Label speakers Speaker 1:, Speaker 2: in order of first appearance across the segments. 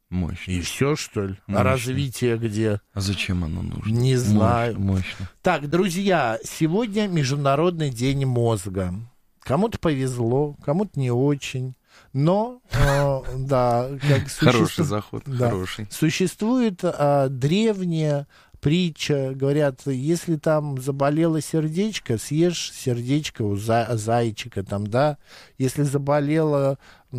Speaker 1: Мощно.
Speaker 2: И все, что ли?
Speaker 1: Мощно.
Speaker 2: А развитие где?
Speaker 1: А зачем оно нужно?
Speaker 2: Не знаю.
Speaker 1: Мощно.
Speaker 2: Так, друзья, сегодня Международный день мозга. Кому-то повезло, кому-то не очень. Но, да, как
Speaker 1: Хороший заход, хороший.
Speaker 2: Существует древняя притча, говорят, если там заболело сердечко, съешь сердечко у зайчика, там, да, если заболело...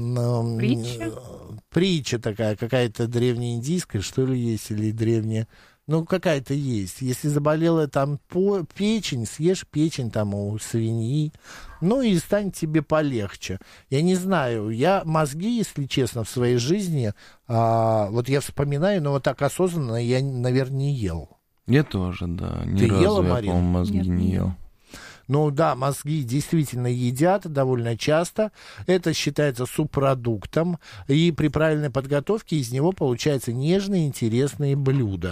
Speaker 2: Притча такая, какая-то древнеиндийская, что ли, есть, или древняя, ну, какая-то есть. Если заболела там печень, съешь печень там у свиньи, ну, и станет тебе полегче. Я не знаю, я мозги, если честно, в своей жизни, вот я вспоминаю, но вот так осознанно я, наверное, не ел.
Speaker 1: Я тоже, да. Ни
Speaker 2: Ты
Speaker 1: разу
Speaker 2: ела,
Speaker 1: я,
Speaker 2: Марина?
Speaker 1: по-моему, мозги не ел.
Speaker 2: Ну да, мозги действительно едят довольно часто. Это считается субпродуктом. И при правильной подготовке из него получаются нежные, интересные блюда.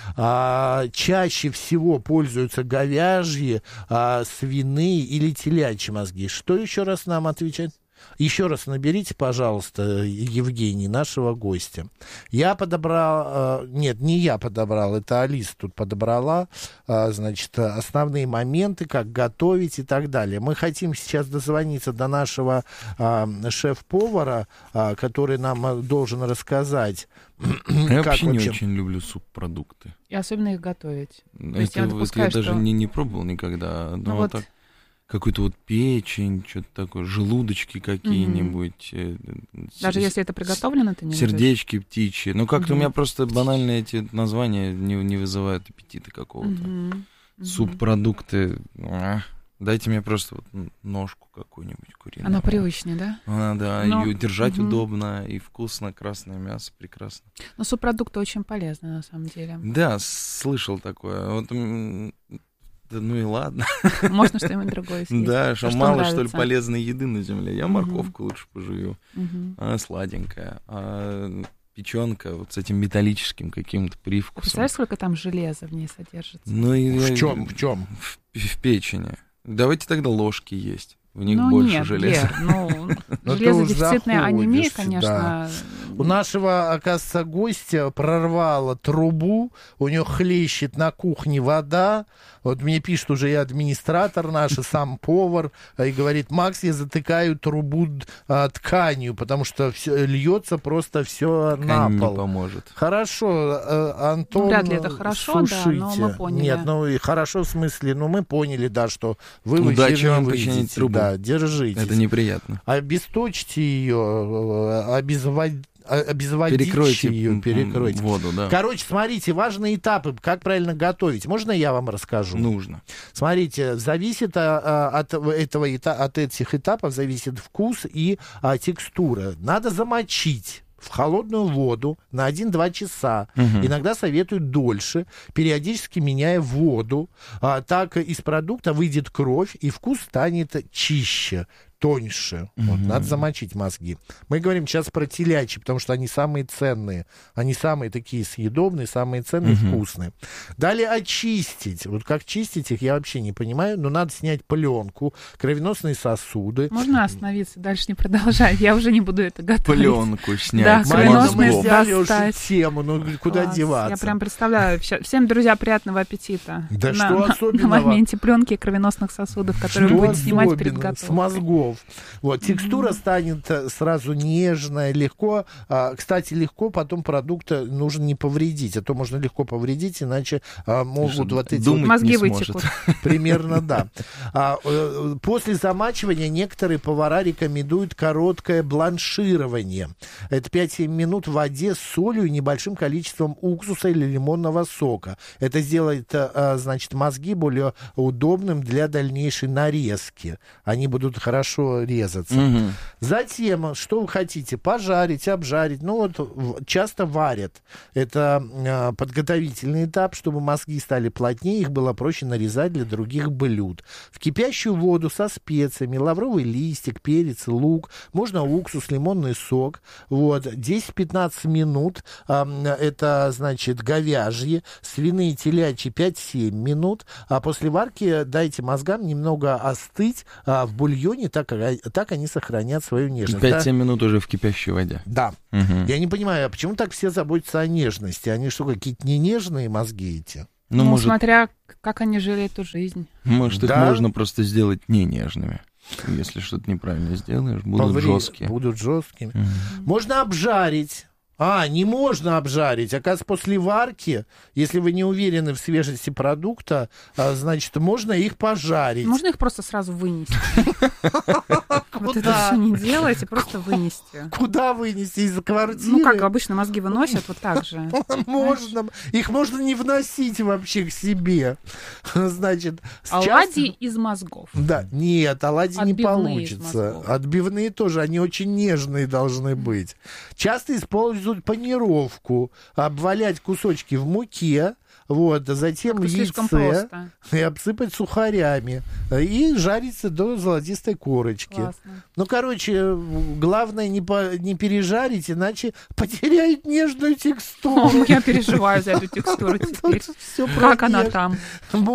Speaker 2: Чаще всего пользуются говяжьи, свиные или телячьи мозги. Что еще раз нам отвечать? Еще раз наберите, пожалуйста, Евгений, нашего гостя. Я подобрал... Нет, не я подобрал, это Алиса тут подобрала, значит, основные моменты, как готовить и так далее. Мы хотим сейчас дозвониться до нашего шеф-повара, который нам должен рассказать,
Speaker 1: Я вообще не очень люблю субпродукты.
Speaker 3: И особенно их готовить.
Speaker 1: Это я даже не пробовал никогда. Но вот так... Какую-то вот печень, что-то такое, желудочки какие-нибудь.
Speaker 3: Даже если это приготовлено, ты не
Speaker 1: сердечки птичьи. Ну, как-то у меня просто банальные эти названия не вызывают аппетита какого-то. Субпродукты. Дайте мне просто вот ножку какую-нибудь куриную.
Speaker 3: Она привычнее, да?
Speaker 1: Да, ее держать удобно и вкусно, красное мясо прекрасно.
Speaker 3: Но субпродукты очень полезны, на самом деле.
Speaker 1: Да, слышал такое. Вот... Ну и ладно.
Speaker 3: Можно что-нибудь другое съесть.
Speaker 1: Да, что мало, что ли, полезной еды на земле. Я морковку лучше пожую. Она сладенькая. А печенка вот с этим металлическим каким-то привкусом.
Speaker 3: Представляешь, сколько там железа в ней содержится?
Speaker 1: Ну и
Speaker 2: в чем?
Speaker 1: В печени. Давайте тогда ложки есть. В них больше железа.
Speaker 3: Железодефицитная анемия, конечно.
Speaker 2: Да. У нашего, оказывается, гостя прорвало трубу, у него хлещет на кухне вода. Вот мне пишет уже и администратор наш, и сам повар, и говорит: Макс, я затыкаю трубу тканью, потому что льется просто все на пол.
Speaker 1: Не поможет.
Speaker 2: Хорошо, Антон,
Speaker 3: вряд ли это хорошо,
Speaker 2: сушите.
Speaker 3: Да, но мы поняли.
Speaker 2: Нет, ну и хорошо в смысле, ну мы поняли, да, что вы в
Speaker 1: удачи
Speaker 2: эфир
Speaker 1: вам
Speaker 2: не
Speaker 1: починить
Speaker 2: выйдете.
Speaker 1: трубу.
Speaker 2: Да, держитесь.
Speaker 1: Это неприятно.
Speaker 2: Обесточьте ее, обезводите ее, перекройте.
Speaker 1: Воду, да.
Speaker 2: Короче, смотрите, важные этапы, как правильно готовить. Можно я вам расскажу?
Speaker 1: Нужно.
Speaker 2: Смотрите, зависит от этих этапов зависит вкус и так надо замочить в холодную воду на 1-2 часа. Иногда советуют дольше, периодически меняя воду. Так из продукта выйдет кровь, и вкус станет чище, тоньше. Вот, надо замочить мозги. Мы говорим сейчас про телячьи, потому что они самые ценные. Они самые такие съедобные, самые ценные, вкусные. Далее очистить. Вот как чистить их, я вообще не понимаю, но надо снять пленку, кровеносные сосуды.
Speaker 3: Можно остановиться, дальше не продолжать? Я уже не буду это готовить.
Speaker 1: Пленку снять.
Speaker 3: Да, кровеносные
Speaker 2: мы взяли
Speaker 3: достать.
Speaker 2: уже тему, ну куда
Speaker 3: Класс.
Speaker 2: деваться?
Speaker 3: Я прям представляю. Всем, друзья, приятного аппетита.
Speaker 2: Да что особенного?
Speaker 3: На моменте пленки кровеносных сосудов, которые вы будете снимать перед готовкой.
Speaker 2: С мозгов. Вот, текстура станет сразу нежная, легко. Кстати, легко потом продукта нужно не повредить, а то можно легко повредить, иначе могут вот эти
Speaker 3: мозги вытекут.
Speaker 2: Примерно, да. После замачивания некоторые повара рекомендуют короткое бланширование. Это 5-7 минут в воде с солью и небольшим количеством уксуса или лимонного сока. Это сделает, значит, мозги более удобным для дальнейшей нарезки. Они будут хорошо резаться. Затем, что вы хотите? Пожарить, обжарить. Ну вот часто варят. Это подготовительный этап, чтобы мозги стали плотнее, их было проще нарезать для других блюд. В кипящую воду со специями, лавровый листик, перец, лук, можно уксус, лимонный сок. Вот, 10-15 минут. Это, значит, говяжьи, свиные, телячьи 5-7 минут. А после варки дайте мозгам немного остыть в бульоне, так так они сохранят свою нежность.
Speaker 1: 5-7 минут уже в кипящей воде.
Speaker 2: Да.
Speaker 1: Угу.
Speaker 2: Я не понимаю, а почему так все заботятся о нежности? Они что, какие-то не нежные мозги эти?
Speaker 3: Ну,
Speaker 1: может,
Speaker 3: смотря как они жили эту жизнь.
Speaker 1: Может, их
Speaker 2: Да?
Speaker 1: можно просто сделать не нежными. Если что-то неправильно сделаешь, будут жесткие.
Speaker 2: Будут жесткими.
Speaker 1: Мгм.
Speaker 2: Можно обжарить. Не можно обжарить. Оказывается, после варки, если вы не уверены в свежести продукта, значит, можно их пожарить.
Speaker 3: Можно их просто сразу вынести. Вот это
Speaker 2: Куда?
Speaker 3: все не делайте, просто вынести.
Speaker 2: Куда вынести? Из квартиры?
Speaker 3: Ну, как обычно мозги выносят, вот так же.
Speaker 2: Можно. Их можно не вносить вообще к себе. Значит,
Speaker 3: Оладьи из мозгов.
Speaker 2: Да, нет, оладьи не
Speaker 3: Отбивные из
Speaker 2: получится.
Speaker 3: мозгов.
Speaker 2: Отбивные тоже, они очень нежные должны быть. Часто используют панировку, обвалять кусочки в муке, вот, затем
Speaker 3: Как-то слишком
Speaker 2: яйце
Speaker 3: просто.
Speaker 2: и обсыпать сухарями. И жарится до золотистой корочки.
Speaker 3: Классно.
Speaker 2: Ну, короче, главное не пережарить, иначе потеряет нежную текстуру.
Speaker 3: Я переживаю за эту текстуру теперь.
Speaker 2: Всё
Speaker 3: Как она
Speaker 2: пронежь.
Speaker 3: там?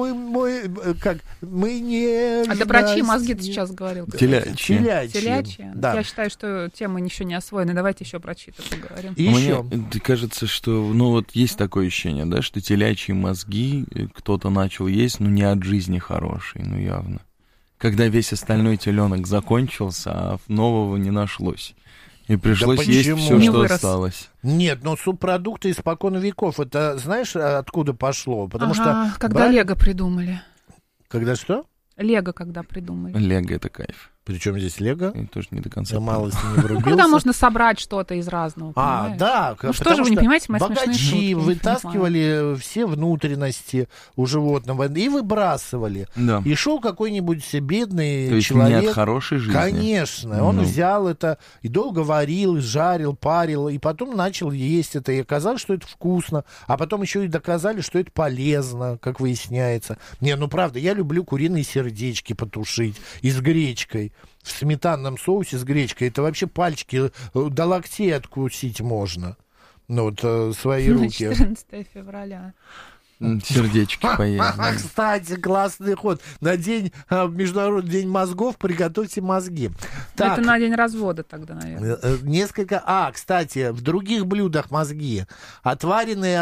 Speaker 2: Мы не...
Speaker 3: А ты про чьи мозги ты сейчас говорил?
Speaker 1: Телячьи.
Speaker 3: Телячьи?
Speaker 2: Да.
Speaker 3: Я считаю, что тема еще не освоена. Давайте еще про чьи-то поговорим.
Speaker 2: И еще.
Speaker 1: Мне кажется, что, вот есть такое ощущение, да, что телячьи мозги кто-то начал есть, не от жизни хорошей, явно. Когда весь остальной теленок закончился, а нового не нашлось. И пришлось есть
Speaker 2: почему?
Speaker 1: все,
Speaker 3: Не
Speaker 1: что
Speaker 3: вырос.
Speaker 1: осталось.
Speaker 2: Нет, но субпродукты испокон веков. Это знаешь, откуда пошло? Потому
Speaker 3: Ага,
Speaker 2: что...
Speaker 3: когда Лего придумали.
Speaker 2: Когда что?
Speaker 3: Лего когда придумали.
Speaker 1: Лего — это кайф.
Speaker 2: Причем здесь Лего?
Speaker 1: Я тоже не до конца
Speaker 2: Я
Speaker 1: понял.
Speaker 2: малость не врубился.
Speaker 3: Когда можно собрать что-то из разного, понимаешь?
Speaker 2: Да.
Speaker 3: Ну что же вы не понимаете мои смешные шутки?
Speaker 2: Богачи
Speaker 3: Я не
Speaker 2: вытаскивали все внутренности у животного и выбрасывали.
Speaker 1: Да.
Speaker 2: И шел какой-нибудь бедный
Speaker 1: То есть
Speaker 2: человек.
Speaker 1: не от хорошей жизни.
Speaker 2: Конечно. Он
Speaker 1: Ну.
Speaker 2: взял это и долго варил, жарил, парил, и потом начал есть это. И оказалось, что это вкусно. А потом еще и доказали, что это полезно, как выясняется. Правда, я люблю куриные сердечки потушить и с гречкой. В сметанном соусе с гречкой. Это вообще пальчики до локтей откусить можно. Свои
Speaker 3: На
Speaker 2: руки.
Speaker 3: 14 февраля.
Speaker 1: Сердечки поесть.
Speaker 2: Кстати, классный ход. На Международный день мозгов приготовьте мозги. Так,
Speaker 3: Это на день развода тогда, наверное.
Speaker 2: Кстати, в других блюдах мозги. Отваренные,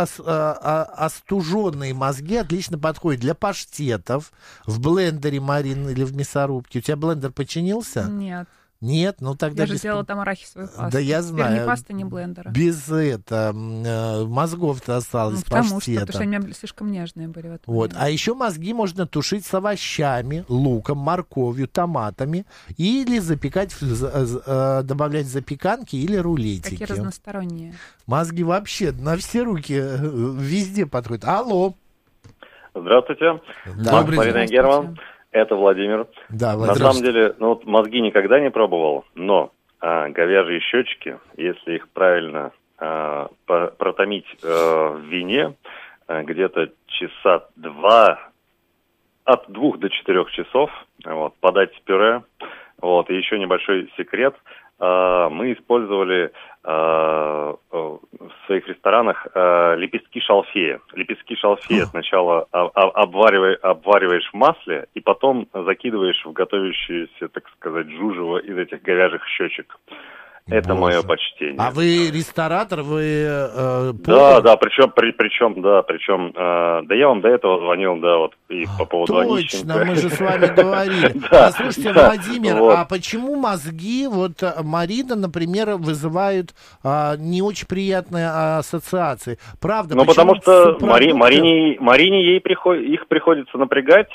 Speaker 2: остуженные мозги отлично подходят для паштетов. В блендере, Марин, или в мясорубке. У тебя блендер починился?
Speaker 3: Нет.
Speaker 2: Нет? Тогда
Speaker 3: Я же
Speaker 2: без...
Speaker 3: делала там арахисовую пасту.
Speaker 2: Да, я
Speaker 3: Теперь
Speaker 2: знаю.
Speaker 3: ни пасты, ни блендера.
Speaker 2: Без мозгов-то осталось
Speaker 3: Потому что
Speaker 2: паштета.
Speaker 3: они у меня слишком нежные были в этом.
Speaker 2: Вот. А еще мозги можно тушить с овощами, луком, морковью, томатами или запекать, добавлять в запеканки или рулетики.
Speaker 3: Какие разносторонние.
Speaker 2: Мозги вообще на все руки везде подходят. Алло.
Speaker 4: Здравствуйте.
Speaker 2: Да.
Speaker 4: Марина Герман. Это Владимир.
Speaker 2: Да,
Speaker 4: На самом деле, мозги никогда не пробовал, но говяжьи щечки, если их правильно протомить в вине, где-то часа 2, от 2 до 4 часов, подать с пюре. И еще небольшой секрет. Мы использовали в своих ресторанах лепестки шалфея. Лепестки шалфея сначала обвариваешь в масле, и потом закидываешь в готовящееся, так сказать, жужево из этих говяжьих щечек. Это мое почтение.
Speaker 2: А вы ресторатор, вы
Speaker 4: Да, причем, я вам до этого звонил, и по поводу
Speaker 2: Точно,
Speaker 4: Онищенко.
Speaker 2: мы же с вами говорили. Послушайте, Владимир, а почему мозги, Марина, например, вызывают не очень приятные ассоциации? Правда,
Speaker 4: Потому что
Speaker 2: субпродукты-
Speaker 4: Марине их приходится напрягать.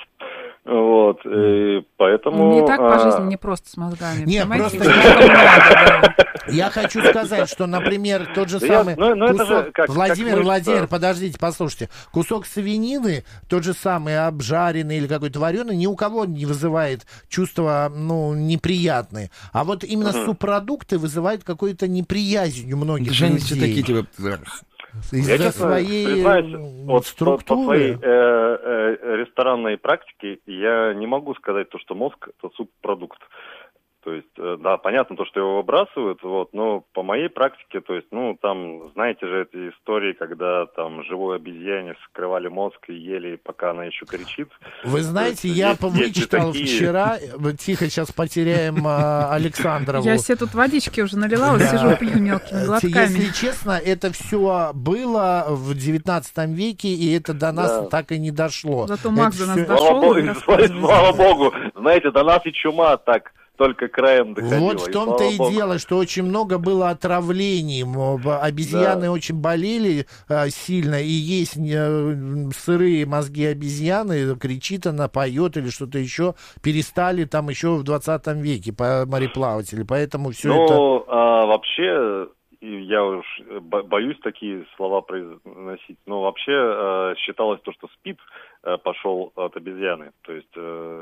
Speaker 4: Поэтому...
Speaker 3: Не так по жизни, не просто с мозгами.
Speaker 2: Нет,
Speaker 3: понимаете?
Speaker 2: просто
Speaker 3: Слишком много, да.
Speaker 2: Я хочу сказать, что, например, тот же
Speaker 4: Да
Speaker 2: самый
Speaker 4: это
Speaker 2: кусок...
Speaker 4: же как
Speaker 2: Владимир,
Speaker 4: мышца.
Speaker 2: подождите, послушайте. Кусок свинины, тот же самый обжаренный или какой-то вареный, ни у кого не вызывает чувства, неприятные. А вот именно субпродукты вызывают какую-то неприязнь у многих
Speaker 1: Это же они
Speaker 2: людей.
Speaker 1: все такие, типа...
Speaker 4: Я
Speaker 2: Из-за
Speaker 4: честно
Speaker 2: своей
Speaker 4: признаюсь, по
Speaker 2: структуры.
Speaker 4: своей ресторанной практике я не могу сказать, что мозг — это субпродукт. То есть, да, понятно то, что его выбрасывают, вот, но по моей практике, то есть, ну, там, знаете же, эти истории, когда там живой обезьяне вскрывали мозг и ели, пока она еще кричит.
Speaker 2: Вы знаете,
Speaker 4: есть,
Speaker 2: я
Speaker 4: есть
Speaker 2: вычитал
Speaker 4: такие...
Speaker 2: вчера, тихо, сейчас потеряем Александрову.
Speaker 3: Я себе тут водички уже налила, вот сижу, пью мелкими глотками.
Speaker 2: Если честно, это все было в 19 веке, и это до нас так и не дошло.
Speaker 3: Зато Макс до нас
Speaker 2: всё...
Speaker 3: дошел.
Speaker 4: Слава богу, знаете, до нас и чума так только краем доходила.
Speaker 2: Вот в том-то и дело, что очень много было отравлений. Обезьяны очень болели сильно, и есть сырые мозги обезьяны, кричит она, поет или что-то еще, перестали там еще в 20 веке мореплаватели, поэтому все это...
Speaker 4: Ну, вообще... Я уж боюсь такие слова произносить, но вообще считалось то, что СПИД пошел от обезьяны, то есть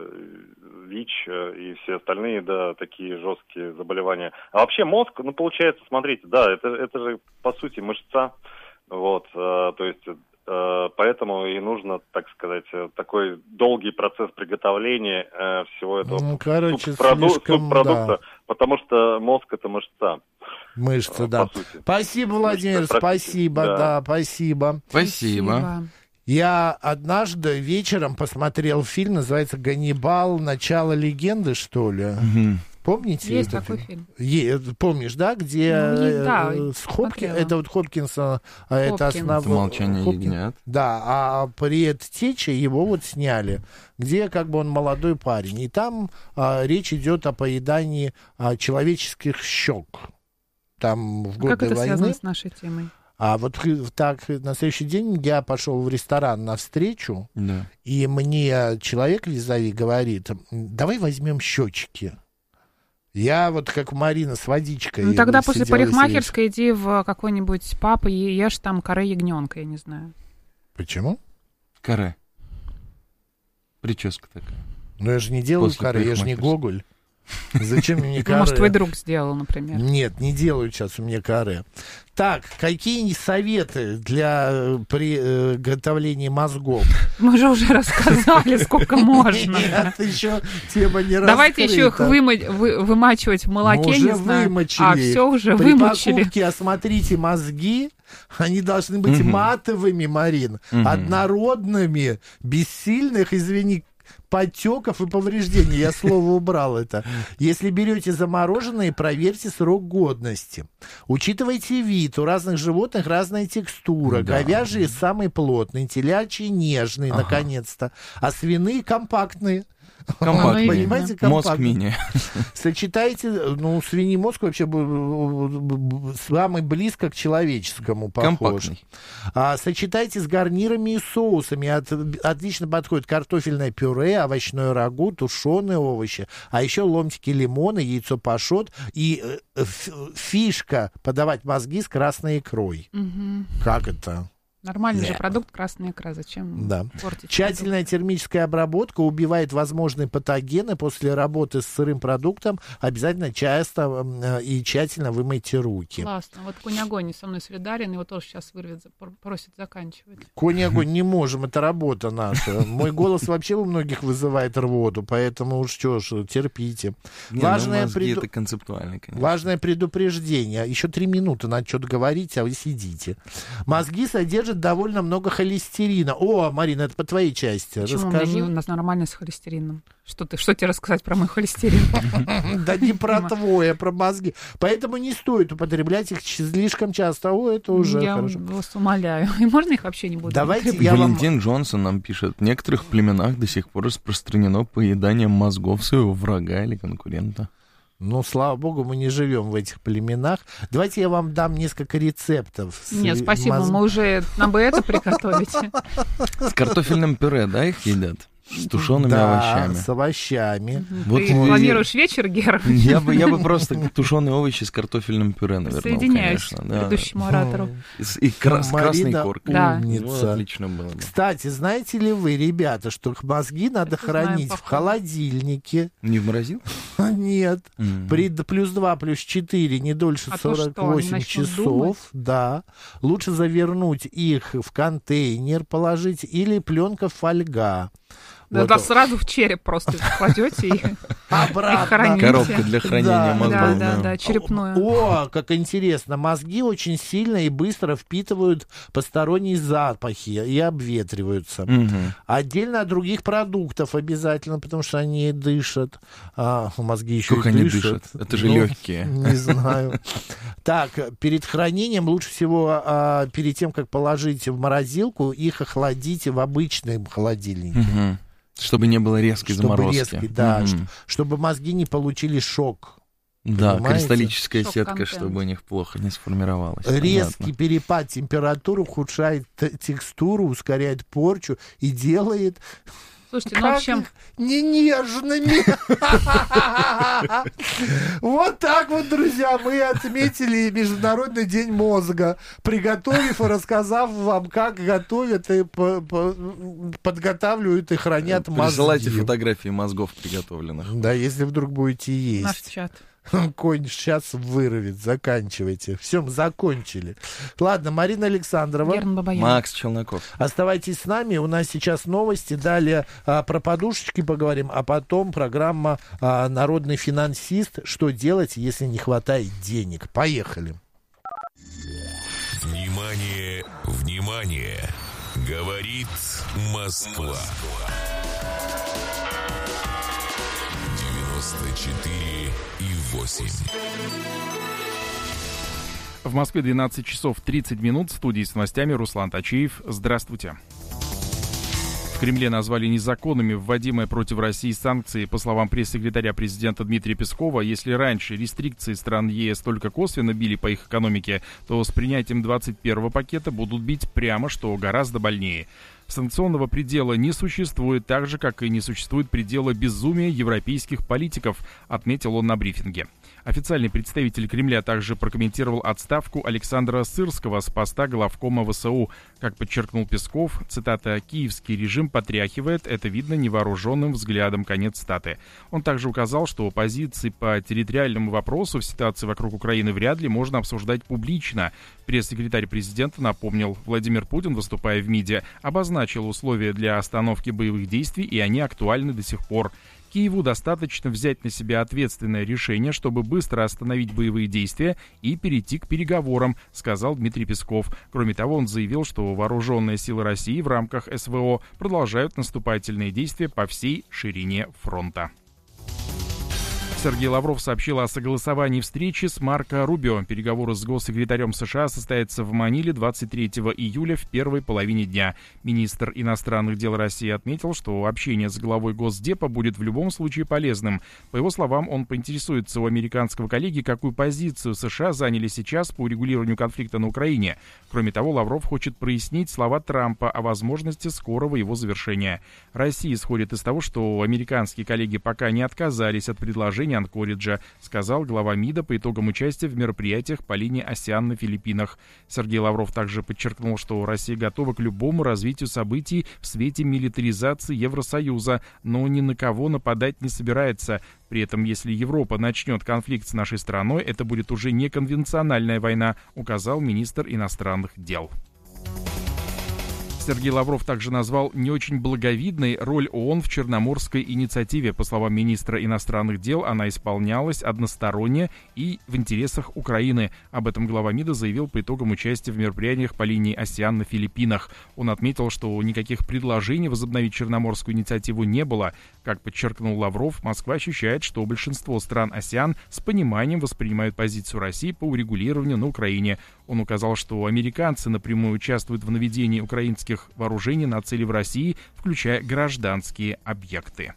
Speaker 4: ВИЧ и все остальные, да, такие жесткие заболевания. А вообще мозг, ну, получается, смотрите, да, это же по сути мышца, вот, то есть поэтому и нужно, так сказать, такой долгий процесс приготовления всего этого субпродукта, да. Потому что мозг это мышца.
Speaker 2: Мышцы, да. Спасибо, Владимир, спасибо, да, спасибо.
Speaker 1: Спасибо.
Speaker 2: Я однажды вечером посмотрел фильм, называется «Ганнибал. Начало легенды», что ли. Помните?
Speaker 3: Есть такой фильм.
Speaker 2: Помнишь, да? Где с это вот Хопкинса, это основное...
Speaker 1: «Молчание ягнят».
Speaker 2: Да, а предтечи его вот сняли, где как бы он молодой парень. И там речь идет о поедании человеческих щек. Там в годы
Speaker 3: как это
Speaker 2: войны.
Speaker 3: Связано с нашей темой?
Speaker 2: А вот так на следующий день я пошел в ресторан навстречу,
Speaker 1: да.
Speaker 2: И мне человек визави говорит: давай возьмем щечки. Я вот как Марина с водичкой.
Speaker 3: Ну тогда после парикмахерской иди в какой-нибудь паб и ешь там каре ягненка, я не знаю.
Speaker 2: Почему?
Speaker 1: Каре. Прическа такая.
Speaker 2: Ну я же не делаю каре, я же не Гоголь. Зачем мне каре?
Speaker 3: Может, твой друг сделал, например.
Speaker 2: Нет, не делают сейчас у меня каре. Так, какие советы для приготовления мозгов?
Speaker 3: Мы же уже рассказали, сколько можно.
Speaker 2: Нет, еще тема не раскрыта.
Speaker 3: Давайте еще их вымачивать в молоке,
Speaker 2: не
Speaker 3: знаю.
Speaker 2: Вымочили.
Speaker 3: А, все уже
Speaker 2: При
Speaker 3: вымочили.
Speaker 2: При покупке осмотрите мозги. Они должны быть матовыми, Марин, однородными, без сильных, извини, подтеков и повреждений. Я слово убрал это. Если берете замороженные, проверьте срок годности. Учитывайте вид. У разных животных разная текстура. Да. Говяжьи самые плотные, телячьи нежные, наконец-то. А свиные компактные. Понимаете,
Speaker 1: мозг мини.
Speaker 2: Сочетайте, ну, свиний мозг вообще самый близко к человеческому похож. Сочетайте с гарнирами и соусами. Отлично подходит картофельное пюре, овощное рагу, тушеные овощи, а еще ломтики лимона, яйцо пашот и фишка подавать мозги с красной икрой. Как это?
Speaker 3: Нормальный же продукт, красная икра. Зачем портить?
Speaker 2: Тщательная термическая обработка убивает возможные патогены. После работы с сырым продуктом обязательно часто и тщательно вымойте руки.
Speaker 3: Классно. Вот Конь-Огонь со мной солидарен, его тоже сейчас вырвет, просит заканчивать.
Speaker 2: Конь-Огонь не можем, это работа наша. Мой голос вообще у многих вызывает рвоту, поэтому уж что ж, терпите.
Speaker 1: Это концептуально, конечно.
Speaker 2: Важное предупреждение. Еще 3 минуты надо что-то говорить, а вы сидите. Мозги содержат довольно много холестерина. О, Марина, это по твоей части.
Speaker 3: Почему?
Speaker 2: Расскажи.
Speaker 3: У нас нормально с холестерином. Что тебе рассказать про мой холестерин?
Speaker 2: Да не про твой, а про мозги. Поэтому не стоит употреблять их слишком часто. О, это уже хорошо.
Speaker 3: Я вас умоляю. И можно их вообще не буду?
Speaker 2: Давайте
Speaker 1: Валентин Джонсон нам пишет: в некоторых племенах до сих пор распространено поедание мозгов своего врага или конкурента.
Speaker 2: Ну, слава богу, мы не живем в этих племенах. Давайте я вам дам несколько рецептов.
Speaker 3: Нет, спасибо, мы уже нам бы это приготовить.
Speaker 1: С картофельным пюре, да, их едят? С тушеными овощами.
Speaker 2: С овощами.
Speaker 3: Вот ты планируешь вечер, Гера?
Speaker 1: Я бы просто тушеные овощи с картофельным пюре, наверное.
Speaker 3: Соединяюсь к предыдущему оратору.
Speaker 1: И с красной коркой.
Speaker 2: Умница.
Speaker 1: Отлично было.
Speaker 2: Кстати, знаете ли вы, ребята, что мозги надо хранить в холодильнике?
Speaker 1: Не в морозилке?
Speaker 2: Нет. При плюс 2, плюс 4, не дольше 48 часов. Да. Лучше завернуть их в контейнер, положить, или пленка фольга.
Speaker 3: Да, сразу в череп просто кладете и храните.
Speaker 1: Коробка для хранения мозгов.
Speaker 3: Да, черепную.
Speaker 2: О, как интересно. Мозги очень сильно и быстро впитывают посторонние запахи и обветриваются. Отдельно от других продуктов обязательно, потому что они дышат. Мозги еще
Speaker 1: как
Speaker 2: и
Speaker 1: они
Speaker 2: дышат.
Speaker 1: Это же легкие.
Speaker 2: Не знаю. Так, перед хранением лучше всего, перед тем, как положить в морозилку, их охладите в обычном холодильнике.
Speaker 1: Чтобы не было резкой заморозки.
Speaker 2: Чтобы мозги не получили шок.
Speaker 1: Да,
Speaker 2: понимаете?
Speaker 1: Кристаллическая
Speaker 3: Шок-контент.
Speaker 1: сетка, чтобы у них плохо не сформировалась.
Speaker 2: Резкий перепад температуры ухудшает текстуру, ускоряет порчу и делает...
Speaker 3: Слушайте, ну, в общем...
Speaker 2: Не нежными. Вот так вот, друзья, мы отметили Международный день мозга, приготовив и рассказав вам, как готовят и подготавливают и хранят мозги.
Speaker 1: Присылайте фотографии мозгов приготовленных.
Speaker 2: Да, если вдруг будете есть.
Speaker 3: Наш чат.
Speaker 2: Конь сейчас вырвет, заканчивайте. Все, мы закончили. Ладно, Марина Александрова.
Speaker 3: Герман Бабаян.
Speaker 1: Макс Челноков.
Speaker 2: Оставайтесь с нами, у нас сейчас новости, далее про подушечки поговорим, а потом программа «Народный финансист. Что делать, если не хватает денег?» Поехали.
Speaker 5: Внимание, внимание! Говорит Москва. 94,8.
Speaker 6: В Москве 12 часов 30 минут. В студии с новостями Руслан Тачиев. Здравствуйте. В Кремле назвали незаконными вводимые против России санкции. По словам пресс-секретаря президента Дмитрия Пескова, если раньше рестрикции стран ЕС только косвенно били по их экономике, то с принятием 21-го пакета будут бить прямо, что гораздо больнее. Санкционного предела не существует, так же, как и не существует предела безумия европейских политиков, отметил он на брифинге. Официальный представитель Кремля также прокомментировал отставку Александра Сырского с поста главкома ВСУ. Как подчеркнул Песков, цитата, «Киевский режим потряхивает, это видно невооруженным взглядом», конец цитаты. Он также указал, что позиции по территориальному вопросу в ситуации вокруг Украины вряд ли можно обсуждать публично. Пресс-секретарь президента напомнил, Владимир Путин, выступая в МИДе, обозначил условия для остановки боевых действий, и они актуальны до сих пор. Киеву достаточно взять на себя ответственное решение, чтобы быстро остановить боевые действия и перейти к переговорам, сказал Дмитрий Песков. Кроме того, он заявил, что вооруженные силы России в рамках СВО продолжают наступательные действия по всей ширине фронта. Сергей Лавров сообщил о согласовании встречи с Марко Рубио. Переговоры с госсекретарем США состоятся в Маниле 23 июля в первой половине дня. Министр иностранных дел России отметил, что общение с главой Госдепа будет в любом случае полезным. По его словам, он поинтересуется у американского коллеги, какую позицию США заняли сейчас по урегулированию конфликта на Украине. Кроме того, Лавров хочет прояснить слова Трампа о возможности скорого его завершения. Россия исходит из того, что американские коллеги пока не отказались от предложения Анкориджа, сказал глава МИДа по итогам участия в мероприятиях по линии АСЕАН на Филиппинах. Сергей Лавров также подчеркнул, что Россия готова к любому развитию событий в свете милитаризации Евросоюза, но ни на кого нападать не собирается. При этом, если Европа начнет конфликт с нашей страной, это будет уже не конвенциональная война, указал министр иностранных дел. Сергей Лавров также назвал не очень благовидной роль ООН в Черноморской инициативе. По словам министра иностранных дел, она исполнялась односторонне и в интересах Украины. Об этом глава МИДа заявил по итогам участия в мероприятиях по линии АСЕАН на Филиппинах. Он отметил, что никаких предложений возобновить Черноморскую инициативу не было. Как подчеркнул Лавров, Москва ощущает, что большинство стран АСЕАН с пониманием воспринимают позицию России по урегулированию на Украине. Он указал, что американцы напрямую участвуют в наведении украинских вооружений на цели в России, включая гражданские объекты.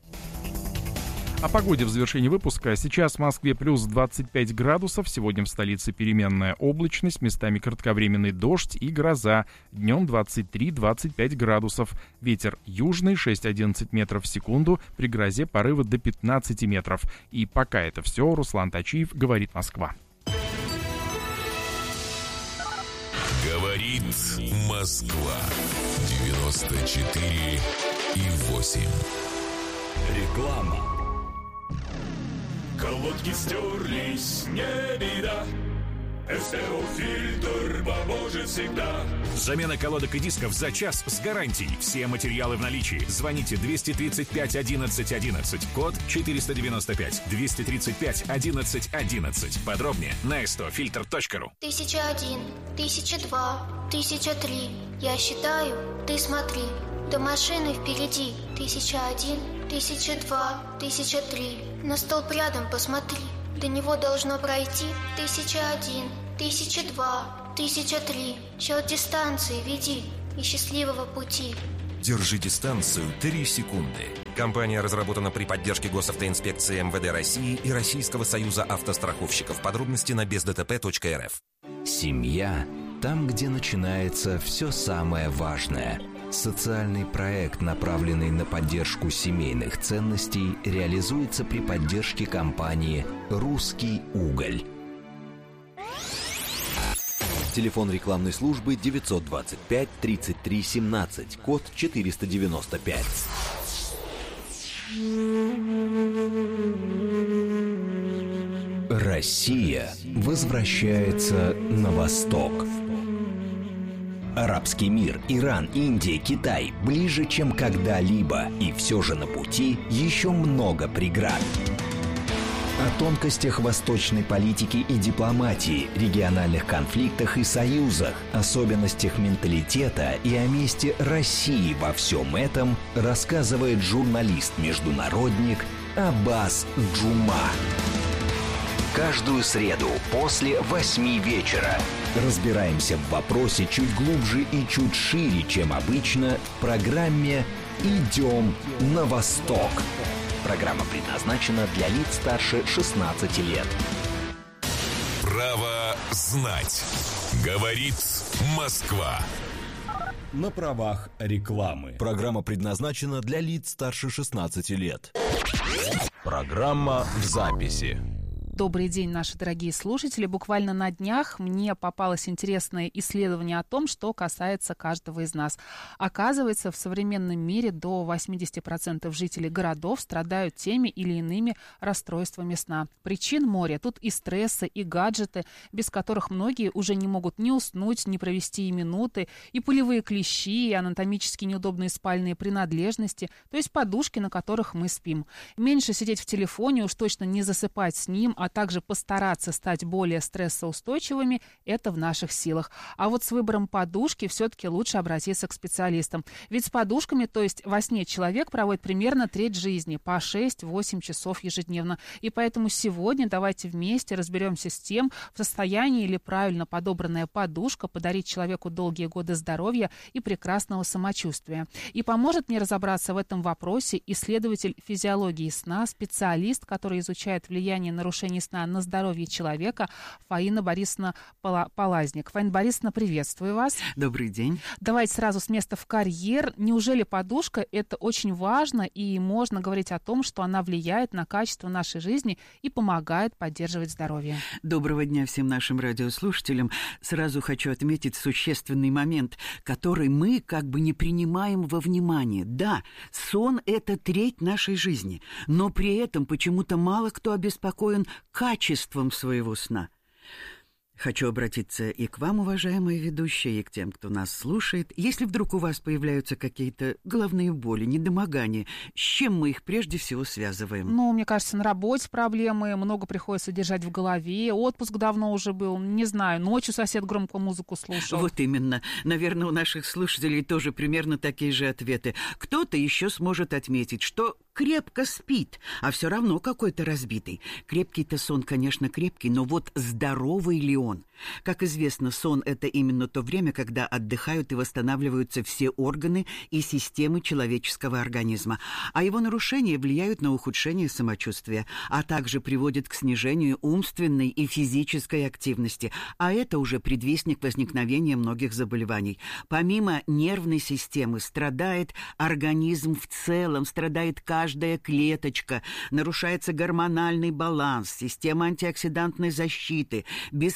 Speaker 6: О погоде в завершении выпуска. Сейчас в Москве плюс 25 градусов. Сегодня в столице переменная облачность, местами кратковременный дождь и гроза. Днем 23-25 градусов. Ветер южный 6-11 метров в секунду. При грозе порывы до 15 метров. И пока это все. Руслан Тачиев, говорит Москва.
Speaker 5: Говорит Москва. 94,8.
Speaker 7: Реклама. Колодки стерлись, не беда. СТО-фильтр поможет всегда.
Speaker 5: Замена колодок и дисков за час с гарантией. Все материалы в наличии. Звоните 235 11 11, код 495. 235 11 11. Подробнее на stofilter.ru.
Speaker 8: 1001, 1002, 1003. Я считаю, ты смотри. До машины впереди. 1001, 1002, 1003. На столб рядом посмотри. До него должно пройти 1001, 1002, 1003. Счет дистанции веди и счастливого пути.
Speaker 9: Держи дистанцию 3 секунды. Компания разработана при поддержке Госавтоинспекции МВД России и Российского союза автостраховщиков. Подробности на бездтп.рф.
Speaker 10: Семья там, где начинается все самое важное. Социальный проект, направленный на поддержку семейных ценностей, реализуется при поддержке компании «Русский уголь». Телефон рекламной службы 925 33 17, код 495. Россия возвращается на восток. Арабский мир, Иран, Индия, Китай ближе, чем когда-либо, и все же на пути еще много преград. О тонкостях восточной политики и дипломатии, региональных конфликтах и союзах, особенностях менталитета и о месте России во всем этом рассказывает журналист-международник Аббас Джума. Каждую среду после 8 вечера разбираемся в вопросе чуть глубже и чуть шире, чем обычно, в программе «Идем на восток». Программа предназначена для лиц старше 16 лет.
Speaker 5: Право знать. Говорит Москва.
Speaker 7: На правах рекламы.
Speaker 10: Программа предназначена для лиц старше 16 лет. Программа в записи.
Speaker 3: Добрый день, наши дорогие слушатели. Буквально на днях мне попалось интересное исследование о том, что касается каждого из нас. Оказывается, в современном мире до 80% жителей городов страдают теми или иными расстройствами сна. Причин море. Тут и стрессы, и гаджеты, без которых многие уже не могут ни уснуть, ни провести и минуты, и пулевые клещи, и анатомически неудобные спальные принадлежности, то есть подушки, на которых мы спим. Меньше сидеть в телефоне, уж точно не засыпать с ним, а также постараться стать более стрессоустойчивыми, это в наших силах. А вот с выбором подушки все-таки лучше обратиться к специалистам. Ведь с подушками, то есть во сне, человек проводит примерно треть жизни, по 6-8 часов ежедневно. И поэтому сегодня давайте вместе разберемся с тем, в состоянии ли правильно подобранная подушка подарить человеку долгие годы здоровья и прекрасного самочувствия. И поможет мне разобраться в этом вопросе исследователь физиологии сна, специалист, который изучает влияние нарушений сна на здоровье человека, Фаина Борисовна Полазник. Фаина Борисовна, приветствую вас.
Speaker 11: Добрый день.
Speaker 3: Давайте сразу с места в карьер. Неужели подушка – это очень важно, и можно говорить о том, что она влияет на качество нашей жизни и помогает поддерживать здоровье?
Speaker 11: Доброго дня всем нашим радиослушателям. Сразу хочу отметить существенный момент, который мы как бы не принимаем во внимание. Да, сон – это треть нашей жизни, но при этом почему-то мало кто обеспокоен качеством своего сна. Хочу обратиться и к вам, уважаемые ведущие, и к тем, кто нас слушает. Если вдруг у вас появляются какие-то головные боли, недомогания, с чем мы их прежде всего связываем?
Speaker 3: Ну, мне кажется, на работе проблемы, много приходится держать в голове, отпуск давно уже был, не знаю, ночью сосед громко музыку слушал.
Speaker 11: Вот именно. Наверное, у наших слушателей тоже примерно такие же ответы. Кто-то еще сможет отметить, что крепко спит, а все равно какой-то разбитый. Крепкий-то сон, конечно, крепкий, но вот здоровый ли он? Как известно, сон – это именно то время, когда отдыхают и восстанавливаются все органы и системы человеческого организма, а его нарушения влияют на ухудшение самочувствия, а также приводят к снижению умственной и физической активности, а это уже предвестник возникновения многих заболеваний. Помимо нервной системы страдает организм в целом, страдает каждая клеточка, нарушается гормональный баланс, система антиоксидантной защиты. Без сна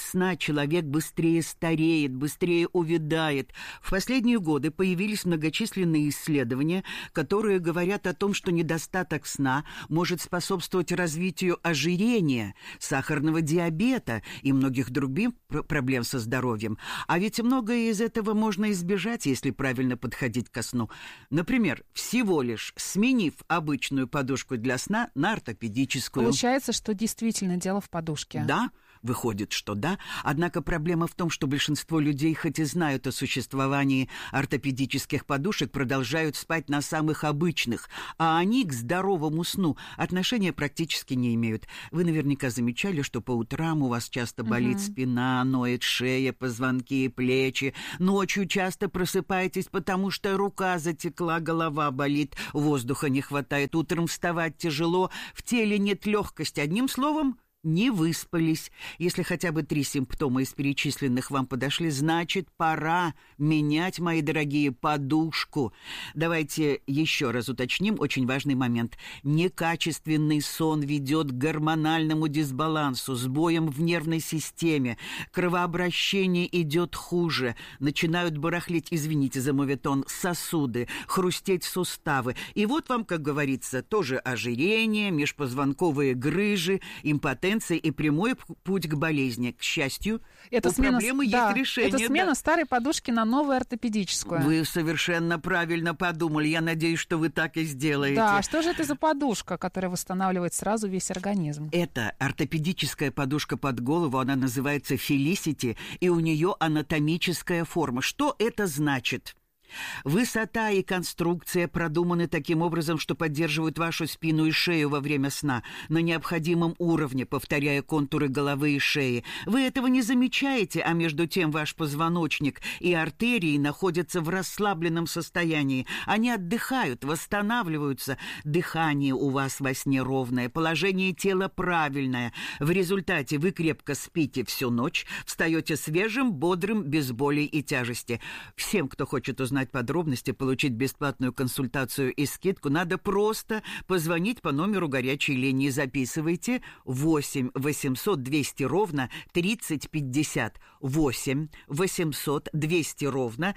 Speaker 11: человек быстрее стареет, быстрее увядает. В последние годы появились многочисленные исследования, которые говорят о том, что недостаток сна может способствовать развитию ожирения, сахарного диабета и многих других проблем со здоровьем. А ведь многое из этого можно избежать, если правильно подходить ко сну. Например, всего лишь сменив обычную подушку для сна на ортопедическую.
Speaker 3: Получается, что действительно дело в подушке.
Speaker 11: Да, выходит, что да. Однако проблема в том, что большинство людей, хоть и знают о существовании ортопедических подушек, продолжают спать на самых обычных, а они к здоровому сну отношения практически не имеют. Вы наверняка замечали, что по утрам у вас часто болит спина, ноет шея, позвонки, плечи. Ночью часто просыпаетесь, потому что рука затекла, голова болит, воздуха не хватает, утром вставать тяжело, в теле нет легкости. Одним словом, не выспались. Если хотя бы 3 симптома из перечисленных вам подошли, значит, пора менять, мои дорогие, подушку. Давайте еще раз уточним очень важный момент. Некачественный сон ведет к гормональному дисбалансу, сбоям в нервной системе. Кровообращение идет хуже. Начинают барахлить, извините за моветон, сосуды, хрустеть суставы. И вот вам, как говорится, тоже ожирение, межпозвонковые грыжи, импотенция и прямой путь к болезни. К счастью, у проблемы есть решение.
Speaker 3: Это смена старой подушки на новую ортопедическую.
Speaker 11: Вы совершенно правильно подумали. Я надеюсь, что вы так и сделаете.
Speaker 3: Да, а что же это за подушка, которая восстанавливает сразу весь организм?
Speaker 11: Это ортопедическая подушка под голову. Она называется Felicity, и у нее анатомическая форма. Что это значит? Высота и конструкция продуманы таким образом, что поддерживают вашу спину и шею во время сна на необходимом уровне, повторяя контуры головы и шеи. Вы этого не замечаете, а между тем ваш позвоночник и артерии находятся в расслабленном состоянии. Они отдыхают, восстанавливаются. Дыхание у вас во сне ровное, положение тела правильное. В результате вы крепко спите всю ночь, встаете свежим, бодрым, без болей и тяжести. Всем, кто хочет узнать подробности, получить бесплатную консультацию и скидку, надо просто позвонить по номеру горячей линии. Записывайте 8 800 200 ровно 3050. 8 800 200 ровно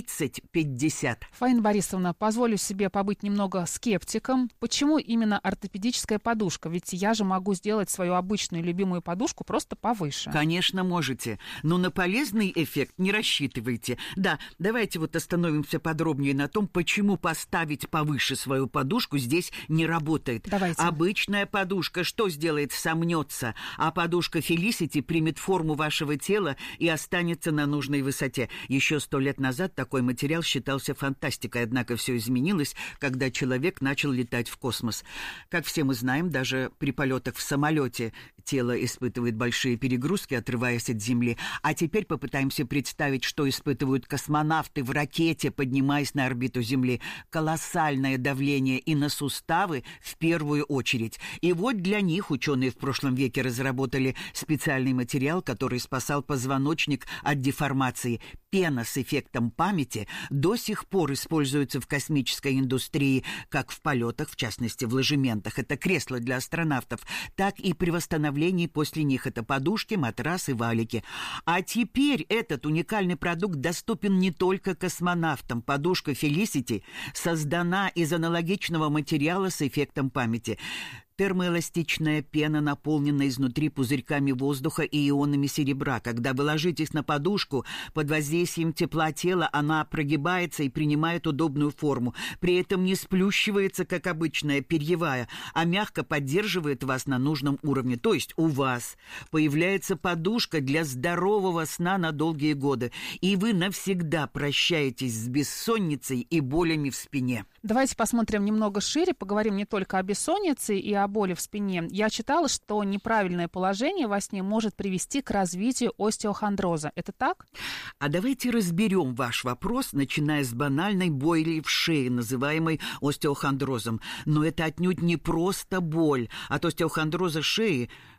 Speaker 11: 3050.
Speaker 3: Фаина Борисовна, позволю себе побыть немного скептиком. Почему именно ортопедическая подушка? Ведь я же могу сделать свою обычную любимую подушку просто повыше.
Speaker 11: Конечно, можете, но на полезный эффект не рассчитывайте. Да, давайте вот остановимся подробнее на том, почему поставить повыше свою подушку здесь не работает.
Speaker 3: Давайте.
Speaker 11: Обычная подушка что сделает? Сомнется, а подушка Felicity примет форму вашего тела и останется на нужной высоте. Еще 100 лет назад такой материал считался фантастикой, однако все изменилось, когда человек начал летать в космос. Как все мы знаем, даже при полетах в самолете тело испытывает большие перегрузки, отрываясь от Земли. А теперь попытаемся представить, что испытывают космонавты в ракете, поднимаясь на орбиту Земли. Колоссальное давление и на суставы в первую очередь. И вот для них ученые в прошлом веке разработали специальный материал, который спасал позвоночник от деформации. Пена с эффектом памяти до сих пор используется в космической индустрии, как в полетах, в частности в ложементах. Это кресла для астронавтов, так и при восстановлении после них. Это подушки, матрасы, валики. А теперь этот уникальный продукт доступен не только космонавтам. Подушка Felicity создана из аналогичного материала с эффектом памяти. Термоэластичная пена наполнена изнутри пузырьками воздуха и ионами серебра. Когда вы ложитесь на подушку, под воздействием тепла тела она прогибается и принимает удобную форму. При этом не сплющивается, как обычная перьевая, а мягко поддерживает вас на нужном уровне. То есть у вас появляется подушка для здорового сна на долгие годы. И вы навсегда прощаетесь с бессонницей и болями в спине.
Speaker 3: Давайте посмотрим немного шире, поговорим не только о бессоннице и о боли в спине. Я читала, что неправильное положение во сне может привести к развитию остеохондроза. Это так?
Speaker 11: А давайте разберем ваш вопрос, начиная с банальной боли в шее, называемой остеохондрозом. Но это отнюдь не просто боль. От остеохондроза шеи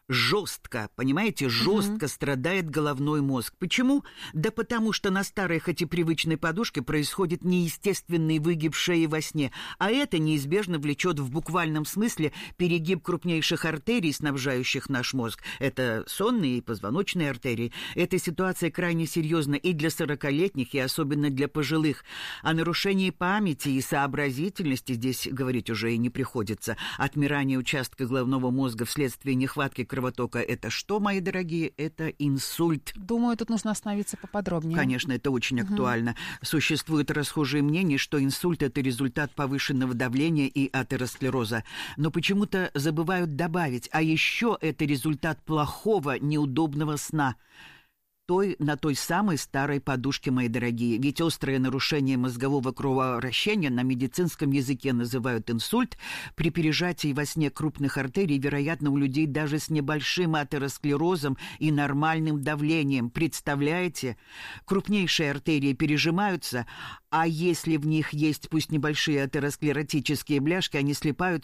Speaker 11: жестко, понимаете, жестко страдает головной мозг. Почему? Да потому что на старой, хоть и привычной подушке происходит неестественный выгиб шеи во сне, а это неизбежно влечет в буквальном смысле перегиб крупнейших артерий, снабжающих наш мозг. Это сонные и позвоночные артерии. Эта ситуация крайне серьезна и для 40-летних, и особенно для пожилых. О нарушении памяти и сообразительности здесь говорить уже и не приходится. Отмирание участка головного мозга вследствие нехватки кровотока – это что, мои дорогие? Это инсульт.
Speaker 3: Думаю, тут нужно остановиться поподробнее.
Speaker 11: Конечно, это очень актуально. Существует расхожее мнение, что инсульт – это результат повышенного давления и атеросклероза. Но почему-то забывают добавить, а еще это результат плохого, неудобного сна. На той самой старой подушке, мои дорогие. Ведь острое нарушение мозгового кровообращения на медицинском языке называют инсульт. При пережатии во сне крупных артерий, вероятно, у людей даже с небольшим атеросклерозом и нормальным давлением. Представляете? Крупнейшие артерии пережимаются, а если в них есть пусть небольшие атеросклеротические бляшки, они